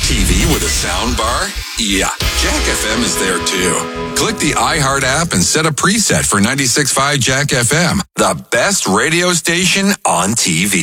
TV with a sound bar? Yeah, Jack FM is there too. Click the iHeart app and set a preset for 96.5 Jack FM, the best radio station on TV.